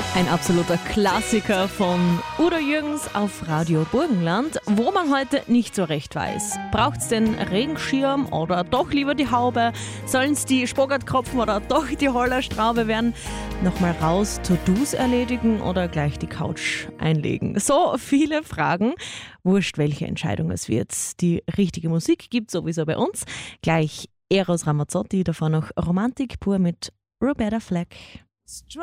Ein absoluter Klassiker von Udo Jürgens auf Radio Burgenland, wo man heute nicht so recht weiß. Braucht's den Regenschirm oder doch lieber die Haube? Sollen's die Spogatkropfen oder doch die Hollerstraube werden? Nochmal raus, To-Dos erledigen oder gleich die Couch einlegen? So viele Fragen. Wurscht, welche Entscheidung es wird. Die richtige Musik gibt's sowieso bei uns. Gleich Eros Ramazzotti, davor noch Romantik pur mit Roberta Fleck.